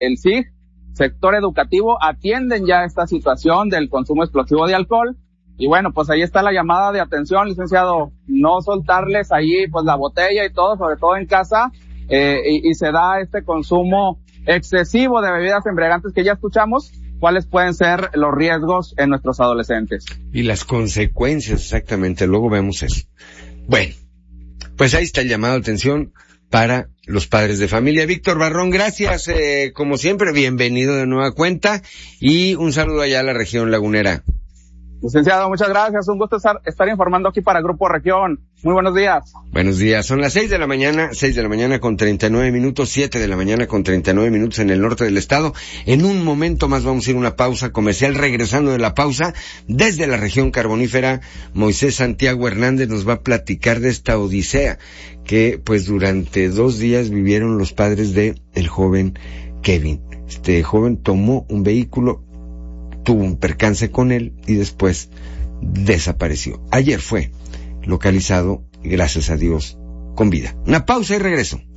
el SIG, sector educativo, atienden ya esta situación del consumo explosivo de alcohol. Y bueno, pues ahí está la llamada de atención, licenciado, no soltarles ahí pues la botella y todo, sobre todo en casa, y se da este consumo excesivo de bebidas embriagantes que ya escuchamos, cuáles pueden ser los riesgos en nuestros adolescentes. Y las consecuencias, exactamente, luego vemos eso. Bueno, pues ahí está el llamado de atención para los padres de familia. Víctor Barrón, gracias, como siempre, bienvenido de nueva cuenta, y un saludo allá a la región lagunera. Licenciado, muchas gracias. Un gusto estar informando aquí para Grupo Región. Muy buenos días. Buenos días. Son las 6 de la mañana con 39 minutos, 7 de la mañana con 39 minutos en el norte del estado. En un momento más vamos a ir a una pausa comercial. Regresando de la pausa, desde la región carbonífera, Moisés Santiago Hernández nos va a platicar de esta odisea que, pues, durante 2 días vivieron los padres de el joven Kevin. Este joven tomó un vehículo, tuvo un percance con él y después desapareció. Ayer fue localizado, gracias a Dios, con vida. Una pausa y regreso.